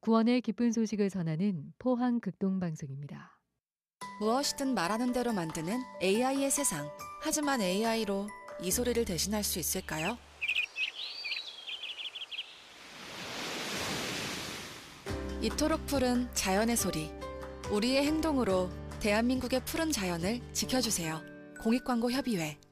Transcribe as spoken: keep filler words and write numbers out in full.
구원의 기쁜 소식을 전하는 포항 극동방송입니다. 무엇이든 말하는 대로 만드는 에이아이의 세상. 하지만 에이아이로 이 소리를 대신할 수 있을까요? 이토록 푸른 자연의 소리. 우리의 행동으로 대한민국의 푸른 자연을 지켜주세요. 공익광고협의회